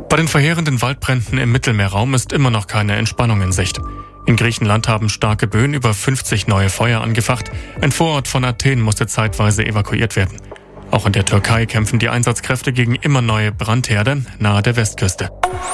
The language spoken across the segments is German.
Bei den verheerenden Waldbränden im Mittelmeerraum ist immer noch keine Entspannung in Sicht. In Griechenland haben starke Böen über 50 neue Feuer angefacht. Ein Vorort von Athen musste zeitweise evakuiert werden. Auch in der Türkei kämpfen die Einsatzkräfte gegen immer neue Brandherde nahe der Westküste.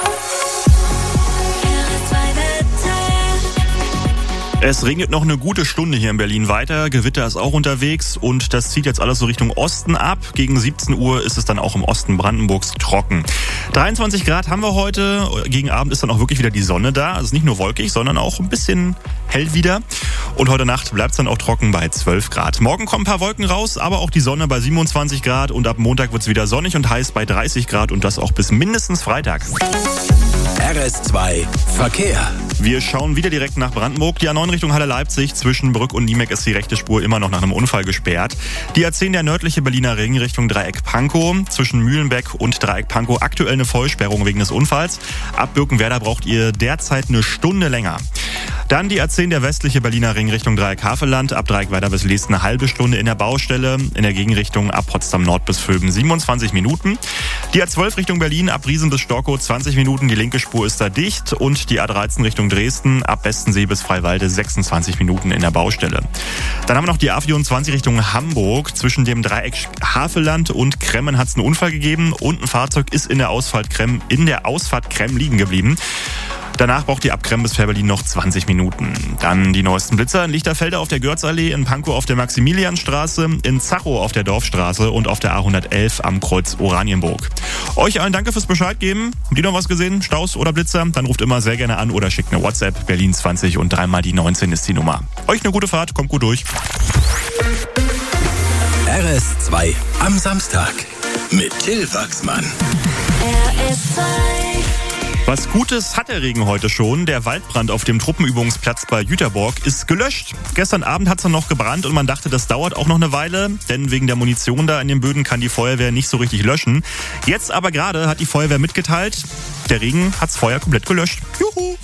Es regnet noch eine gute Stunde hier in Berlin weiter. Gewitter ist auch unterwegs und das zieht jetzt alles so Richtung Osten ab. Gegen 17 Uhr ist es dann auch im Osten Brandenburgs trocken. 23 Grad haben wir heute. Gegen Abend ist dann auch wirklich wieder die Sonne da. Also nicht nur wolkig, sondern auch ein bisschen hell wieder. Und heute Nacht bleibt es dann auch trocken bei 12 Grad. Morgen kommen ein paar Wolken raus, aber auch die Sonne bei 27 Grad. Und ab Montag wird es wieder sonnig und heiß bei 30 Grad und das auch bis mindestens Freitag. RS2 Verkehr. Wir schauen wieder direkt nach Brandenburg. Die A9 Richtung Halle Leipzig zwischen Brück und Niemeck ist die rechte Spur immer noch nach einem Unfall gesperrt. Die A10 der nördliche Berliner Ring Richtung Dreieck Pankow. Zwischen Mühlenbeck und Dreieck Pankow aktuell eine Vollsperrung wegen des Unfalls. Ab Birkenwerder braucht ihr derzeit eine Stunde länger. Dann die A10 der westliche Berliner Ring Richtung Dreieck Havelland. Ab Dreieckwerder bis Leest eine halbe Stunde in der Baustelle. In der Gegenrichtung ab Potsdam Nord bis Vöben 27 Minuten. Die A12 Richtung Berlin ab Riesen bis Storkow 20 Minuten. Die linke Spur ist da dicht. Und die A13 Richtung Dresden ab Bestensee bis Freiwalde 26 Minuten in der Baustelle. Dann haben wir noch die A24 Richtung Hamburg. Zwischen dem Dreieck Havelland und Kremmen hat es einen Unfall gegeben. Und ein Fahrzeug ist in der Ausfahrt Kremm liegen geblieben. Danach braucht die ab Kremm bis Fährberlin noch 20 Minuten. Dann die neuesten Blitzer in Lichterfelde auf der Görzallee, in Pankow auf der Maximilianstraße, in Zachow auf der Dorfstraße und auf der A111 am Kreuz Oranienburg. Euch allen danke fürs Bescheid geben. Habt ihr noch was gesehen? Staus oder Blitzer? Dann ruft immer sehr gerne an oder schickt eine WhatsApp. Berlin 20 und 3 die 19 ist die Nummer. Euch eine gute Fahrt, kommt gut durch. RS2 am Samstag mit Till Wachsmann. RS2. Was Gutes hat der Regen heute schon. Der Waldbrand auf dem Truppenübungsplatz bei Jüterborg ist gelöscht. Gestern Abend hat es dann noch gebrannt und man dachte, das dauert auch noch eine Weile, denn wegen der Munition da in den Böden kann die Feuerwehr nicht so richtig löschen. Jetzt aber gerade hat die Feuerwehr mitgeteilt, der Regen hat's Feuer komplett gelöscht. Juhu!